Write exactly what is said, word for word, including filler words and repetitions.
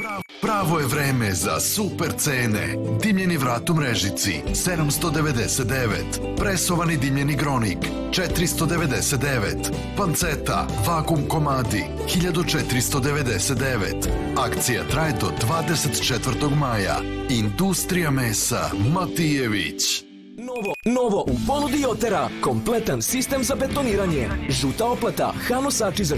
Pravo je vreme za super cene. Dimljeni vrat u mrežici sedamsto devedeset devet, presovani dimljeni gronik četiristo devedeset devet, panceta vakum komadi hiljadu četiristo devedeset devet. Akcija traje do dvadeset četvrtog maja. Industrija mesa Matijević. Novo, novo u ponudi Jotera, kompletan sistem za betoniranje, žuta oplata, hanosači za